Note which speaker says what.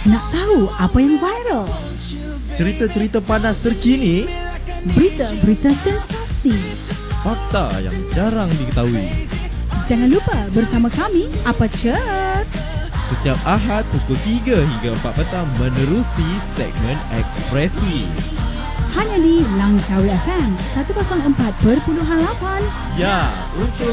Speaker 1: Nak tahu apa yang viral?
Speaker 2: Cerita-cerita panas terkini,
Speaker 1: Berita-berita sensasi.
Speaker 2: fakta yang jarang diketahui.
Speaker 1: Jangan lupa bersama kami, Apa Chat?
Speaker 2: Setiap Ahad pukul 3 hingga 4 petang menerusi segmen Ekspresi.
Speaker 1: Hanya di Langkawi FM 104.8.
Speaker 2: Ya, untuk